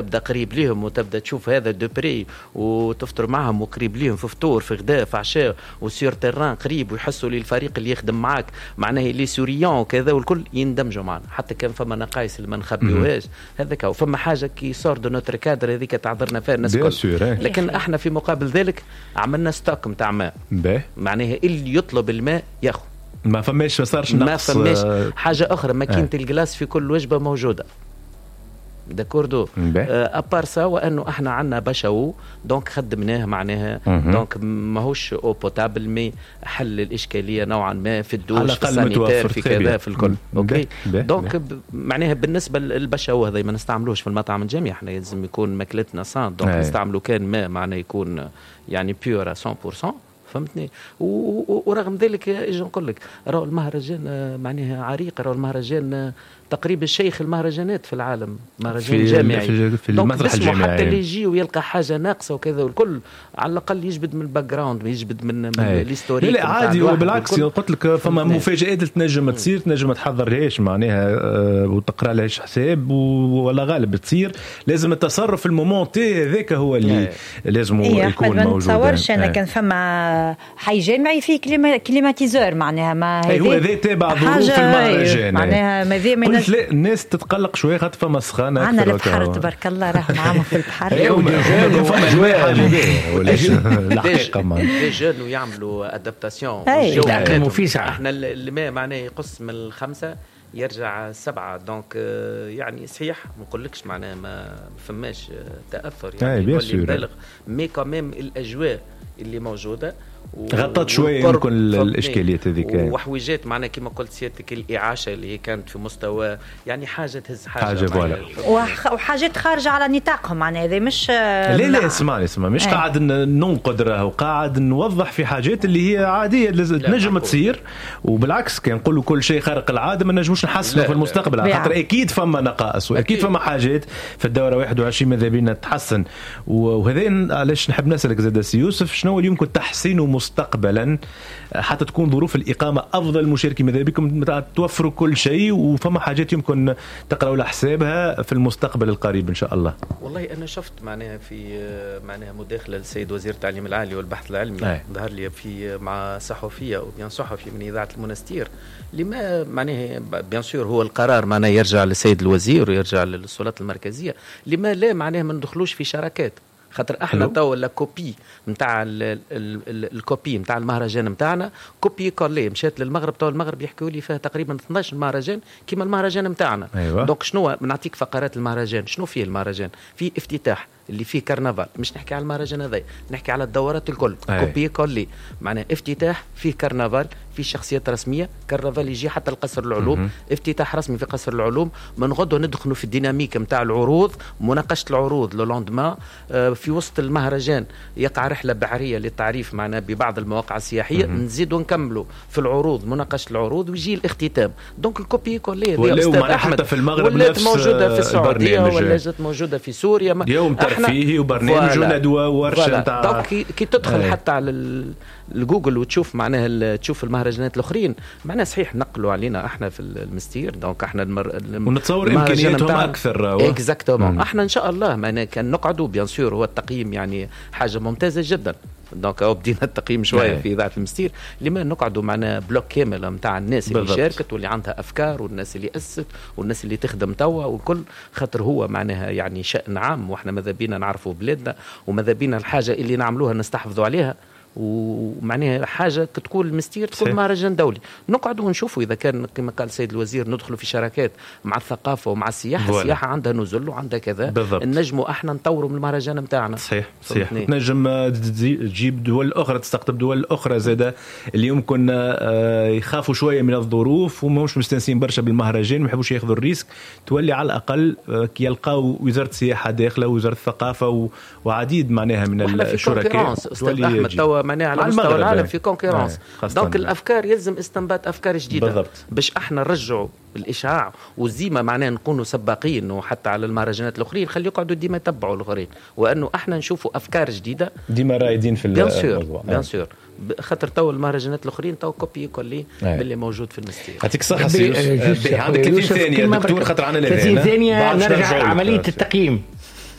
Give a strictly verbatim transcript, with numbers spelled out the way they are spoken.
تبدا قريب ليهم وتبدا تشوف هذا دوبري وتفطر معهم وقريب ليهم في فطور في غداء في عشاء وسير تيران قريب ويحسوا للفريق اللي يخدم معاك معناه لي سوريون وكذا والكل يندمجوا معنا حتى كان فما نقائص اللي ما نخبيوهاش هذاك وفما حاجه كي صار دو نوتر كادر هذيك تعذرنا فيها الناس الكل. لكن احنا في مقابل ذلك عملنا ستوك نتاع ماء معناها اللي يطلب الماء ياخذ ما فماش ما صارش نقص. ما فماش حاجه اخرى ماكينه آه. الجلاس في كل وجبه موجوده داكوردو ابار سا وانه احنا عندنا بشاو دونك خدمناه معناها دونك ماهوش او بوتابل مي حل الاشكاليه نوعا ما في الدوش في السانيتير في كذا في الكل اوكي دونك معناها بالنسبه للبشاو هذا ما نستعملوش في المطعم الجامعي احنا لازم يكون ماكلتنا سان دونك نستعملوا كان ماء معناه يكون يعني بيور مية بالمية فهمتني. ورغم ذلك اجي نقول لك راهو المهرجان معناها عريق راهو المهرجان تقريبا شيخ المهرجانات في العالم مهرجان جامعي في, في المسرح الجامعي حتى اللي يجي ويلقى حاجه ناقصه وكذا والكل على الاقل يجبد من الباك جراوند يجبد من, من الهيستوريك. لا عادي وبالعكس قلت لك فما مفاجآت تنجم تصير تنجم ما تحضرهاش معناها أه وتقرا لهاش حساب ولا غالب تصير لازم التصرف المومون تي هذاك هو اللي لازم إيه يكون موجود. ما نتصورش انا كان فما حي جامعي فيه كليماتيزور معناها ما هذا هو ذا تابع ظروف المهرجان معناها ما ذي من لا الناس تتقلق شويه خاطر فما سخانه انا البحر تبارك الله راه معاهم في البحر فما اجواء الحقيقه ما جون ويعملوا ادابتاسيون احنا الماء معناه يقص من الخمسه يرجع سبعة دونك يعني صحيح ما نقولكش معناه ما فماش تاثر يعني يولي مبالغ مي كمان الاجواء اللي موجوده غطت شويه يمكن الاشكاليات هذيك وحويجات معنا كما قلت سيادتك الاعاشه اللي كانت في مستوى يعني حاجه تهز حاجه, حاجة فوالا وحاجات خارجه على نطاقهم معناها هذا مش لا لا اسمع اسمع مش ايه. قاعد ننقد راهو قاعد نوضح في حاجات اللي هي عاديه تنجم تصير وبالعكس كان نقولوا كل شيء خارق العاده ما نجموش نحسنوا في المستقبل على خاطر اكيد فما نقائص واكيد فما حاجات في الدوره واحد وعشرين ماذا بينا تحسن وهذا علاش نحب نسالك زاد سي يوسف شنو اللي يمكن تحسينه مستقبلا حتى تكون ظروف الإقامة أفضل مشاركين ماذا بكم توفروا كل شيء وفما حاجات يمكن تقرأوا لحسابها في المستقبل القريب إن شاء الله. والله أنا شفت معناها في معناها مداخلة للسيد وزير التعليم العالي والبحث العلمي ظهر لي في مع صحفية وبيان صحفي من إذاعة المنستير لما معناها بيان سور هو القرار معناه يرجع للسيد الوزير ويرجع للسلطات المركزية لما لا معناه ما ندخلوش في شراكات خاطر احنا تو لا كوبي نتاع الكوبي نتاع المهرجان نتاعنا كوبي كولي مشات للمغرب تو المغرب يحكوا لي فيها تقريبا اثناش مهرجان كيما المهرجان نتاعنا. أيوة. دونك شنو نعطيك فقرات المهرجان شنو فيه المهرجان في افتتاح اللي فيه كرنفال مش نحكي على المهرجان هذا نحكي على الدورات الكل كوبي كولي معناه افتتاح فيه كرنفال في شخصيات رسميه كرنفال يجي حتى القصر العلوم م- افتتاح رسمي في قصر العلوم من غدوه ندخلوا في الديناميك نتاع العروض مناقشه العروض لو لوندما آه في وسط المهرجان يقع رحله بحريه للتعريف معنا ببعض المواقع السياحيه م- نزيدوا نكملوا في العروض مناقشه العروض ويجي الاختتام دونك الكوبي كولي استاذ احمد في المغرب نفس موجوده في السعوديه ولا جات موجوده في سوريا يوم ترفيهي وبرنامج وندوه وورشه نتاع دونك كي تدخل هي. حتى على الجوجل وتشوف معناها تشوف المهرجانات الاخرين معناها صحيح نقلوا علينا احنا في المستير دونك احنا المر... ونتصور امكانياتهم اكثر اكزاكتومون احنا ان شاء الله معناها كان نقعدوا بيان سور هو التقييم يعني حاجه ممتازه جدا دونك بدينا التقييم شويه في اذاعه المستير لما نقعدوا معنا بلوك كامل نتاع الناس اللي بالضبط. شاركت واللي عندها افكار والناس اللي اسست والناس اللي تخدم توا والكل خاطر هو معناها يعني شأن عام واحنا ماذا بينا نعرفوا بلادنا وماذا بينا الحاجه اللي نعملوها نستحفظوا عليها ومعناها حاجه تكون المستير تكون مهرجان دولي نقعدوا ونشوفوا اذا كان كما قال السيد الوزير ندخلوا في شراكات مع الثقافه ومع السياحه بولا. السياحه عندها نزل وعندها كذا النجموا احنا نطوروا من المهرجان نتاعنا صحيح صحيح تنجم تجيب دول اخرى تستقطب دول اخرى زاده اللي يمكن يخافوا شويه من الظروف ومش مستانسين برشا بالمهرجان ما يحبوش ياخذوا الريسك تولي على الاقل كي يلقاو وزاره السياحه داخله وزاره الثقافه وعديد معناها من الشركاء تولي معناها على مستوى العالم في كونكورانس دونك الافكار يلزم استنباط افكار جديده بالضبط. باش احنا نرجعوا الاشعاع والزيمه معناها نكونوا سباقين وحتى على المهرجانات الاخرين خلي يقعدوا ديما يتبعوا الاخرين وانه احنا نشوفوا افكار جديده ديما رايدين في الموضوع بيان سور خاطر تو المهرجانات الاخرين تو كوبي كلي باللي موجود في المستير. يعطيك الصحه سي يوسف عندك ثلاثين ثانيه دكتور خاطر عنا ثلاثين ثانيه نرجع عمليه التقييم